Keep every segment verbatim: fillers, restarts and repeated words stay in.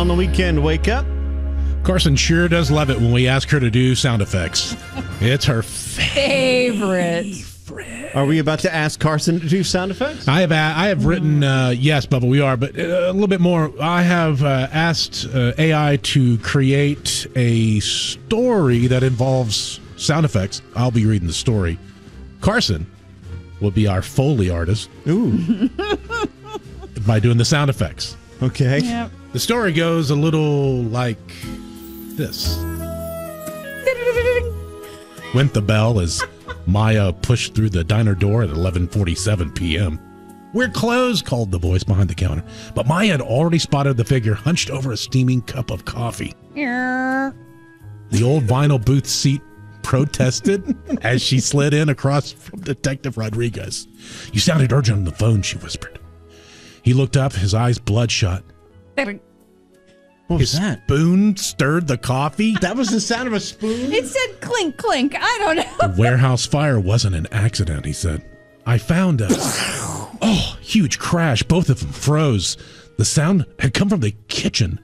on the weekend wake up. Carson sure does love it when we ask her to do sound effects. It's her Favorite. favorite. Are we about to ask Carson to do sound effects? I have a- I have written, uh, yes, Bubba, we are, but uh, a little bit more. I have uh, asked uh, A I to create a story that involves sound effects. I'll be reading the story. Carson will be our Foley artist. Ooh. By doing the sound effects. Okay. Yep. The story goes a little like this. Went the bell as Maya pushed through the diner door at eleven forty-seven p.m. We're closed, called the voice behind the counter. But Maya had already spotted the figure hunched over a steaming cup of coffee. The old vinyl booth seat protested as she slid in across from Detective Rodriguez. You sounded urgent on the phone, she whispered. He looked up, his eyes bloodshot. What was His that? spoon stirred the coffee. That was the sound of a spoon? It said clink, clink. I don't know. The warehouse fire wasn't an accident, he said. I found a oh, huge crash. Both of them froze. The sound had come from the kitchen.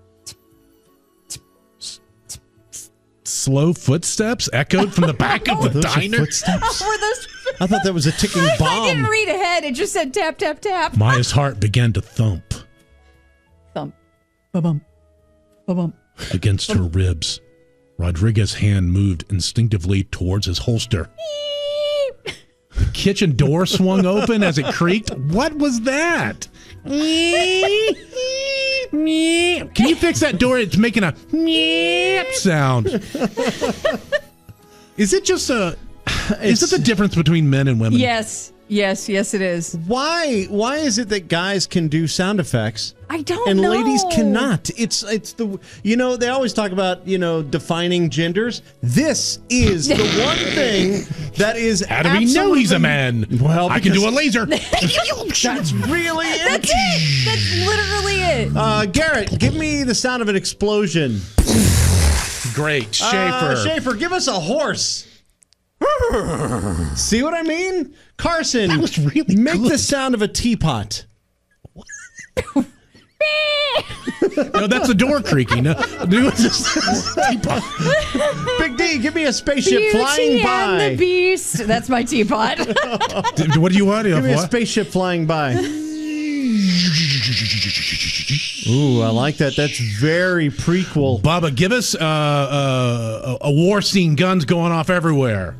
Slow footsteps echoed from the back of the Those are diner. footsteps? Were those? I thought that was a ticking I bomb. didn't read ahead. It just said tap, tap, tap. Maya's heart began to thump Thump. Ba-bum. Ba-bum. against her ribs. Rodriguez's hand moved instinctively towards his holster. The kitchen door swung open as it creaked. What was that? Can you fix that door? It's making a sound. Is it just a... Is it the difference between men and women? Yes. Yes, yes, it is. Why? Why is it that guys can do sound effects I don't and know. ladies cannot? It's it's the you know they always talk about you know defining genders. This is the one thing that is. How do we know he's a man? Well, I can do a because- laser. That's really it. That's it. That's literally it. Uh, Garrett, give me the sound of an explosion. Great. Schaefer. Uh, Schaefer, give us a horse. See what I mean? Carson, That was really make good. the sound of a teapot. No, that's the door creaking. No, do this. Big D, give me a spaceship flying Beauty by. and the Beast. That's my teapot. What do you want? Give me a What? spaceship flying by. Ooh, I like that. That's very prequel. Bubba, give us uh, uh, a war scene, guns going off everywhere.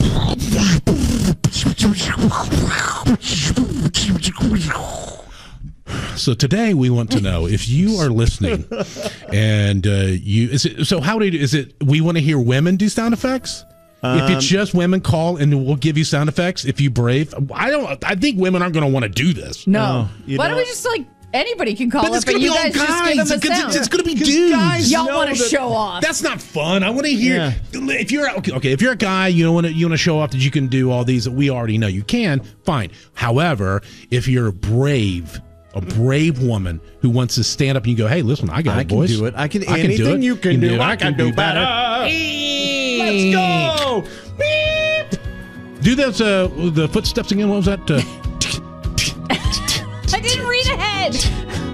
So today we want to know if you are listening, and uh, you is it so? How do you, is it? We want to hear women do sound effects. If it's just women, call and we'll give you sound effects. If you brave, I don't. I think women aren't going to want to do this. No. Oh, you Why know don't we what? just like anybody can call But it's up and going to you be all guys just guys. give them a It's, sound. it's going to be 'Cause dudes. guys Y'all know want to that- show off. That's not fun. I want to hear Yeah. if you're okay, okay. If you're a guy, you know, want to you want to show off that you can do all these that we already know you can. Fine. However, if you're brave, a brave woman who wants to stand up and you go, "Hey, listen, I got I it, can boys. do it. I can- do anything it. you can do, I can do better. Let's go. Do those uh, the footsteps again. What was that? Uh,